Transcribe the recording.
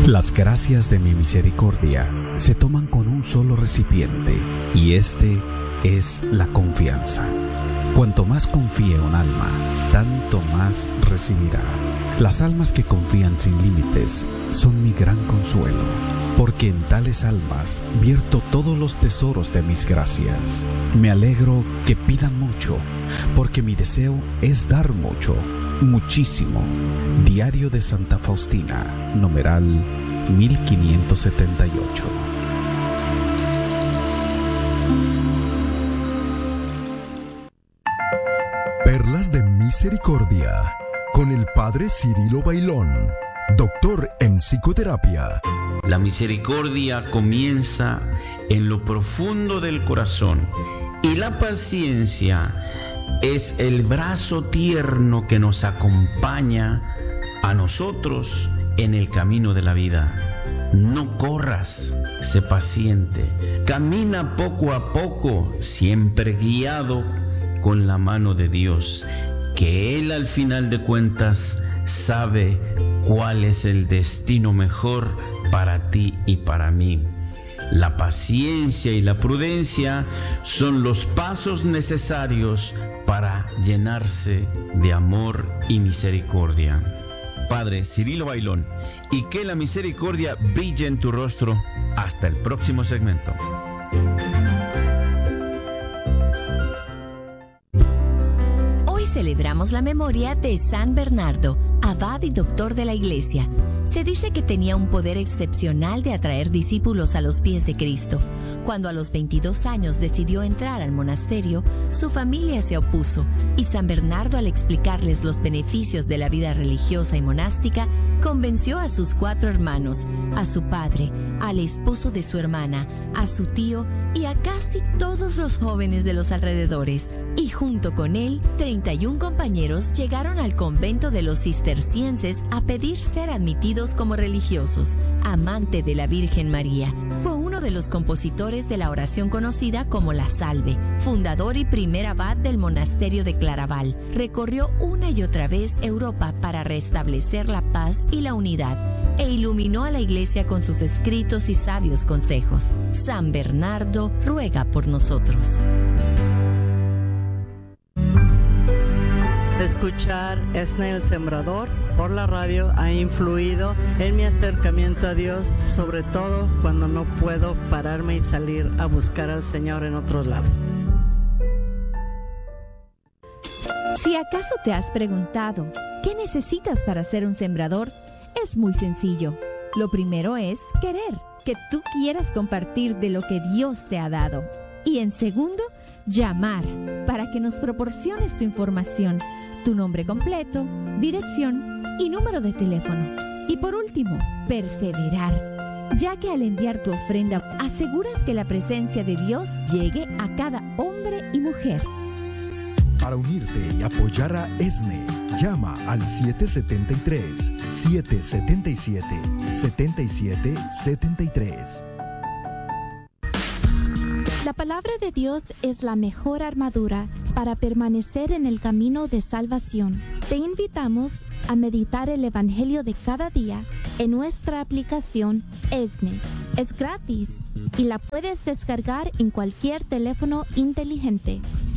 Las gracias de mi misericordia se toman con un solo recipiente, y este es la confianza. Cuanto más confíe un alma, tanto más recibirá. Las almas que confían sin límites son mi gran consuelo, porque en tales almas vierto todos los tesoros de mis gracias. Me alegro que pidan mucho, porque mi deseo es dar mucho, muchísimo. Diario de Santa Faustina, numeral 1578. Perlas de Misericordia, con el Padre Cirilo Bailón, doctor en psicoterapia. La misericordia comienza en lo profundo del corazón, y la paciencia es el brazo tierno que nos acompaña a nosotros en el camino de la vida. No corras, sé paciente, camina poco a poco, siempre guiado con la mano de Dios, que Él al final de cuentas sabe cuál es el destino mejor para ti y para mí. La paciencia y la prudencia son los pasos necesarios para llenarse de amor y misericordia. Padre Cirilo Bailón, y que la misericordia brille en tu rostro. Hasta el próximo segmento. Hoy celebramos la memoria de San Bernardo, abad y doctor de la Iglesia. Se dice que tenía un poder excepcional de atraer discípulos a los pies de Cristo. Cuando a los 22 años decidió entrar al monasterio, su familia se opuso, y San Bernardo, al explicarles los beneficios de la vida religiosa y monástica, convenció a sus 4 hermanos, a su padre, al esposo de su hermana, a su tío y a casi todos los jóvenes de los alrededores. Y junto con él, 31 compañeros llegaron al convento de los cistercienses a pedir ser admitidos como religiosos. Amante de la Virgen María, fue uno de los compositores de la oración conocida como la Salve, fundador y primer abad del monasterio de Claraval. Recorrió una y otra vez Europa para restablecer la paz y la unidad, e iluminó a la Iglesia con sus escritos y sabios consejos. San Bernardo ruega por nosotros. Escuchar Esne el Sembrador por la radio ha influido en mi acercamiento a Dios, sobre todo cuando no puedo pararme y salir a buscar al Señor en otros lados. Si acaso te has preguntado, ¿qué necesitas para ser un sembrador? Es muy sencillo. Lo primero es querer, que tú quieras compartir de lo que Dios te ha dado. Y en segundo, llamar, para que nos proporciones tu información, tu nombre completo, dirección y número de teléfono. Y por último, perseverar, ya que al enviar tu ofrenda aseguras que la presencia de Dios llegue a cada hombre y mujer. Para unirte y apoyar a ESNE, llama al 773-777-7773. La palabra de Dios es la mejor armadura para permanecer en el camino de salvación. Te invitamos a meditar el Evangelio de cada día en nuestra aplicación ESNE. Es gratis y la puedes descargar en cualquier teléfono inteligente.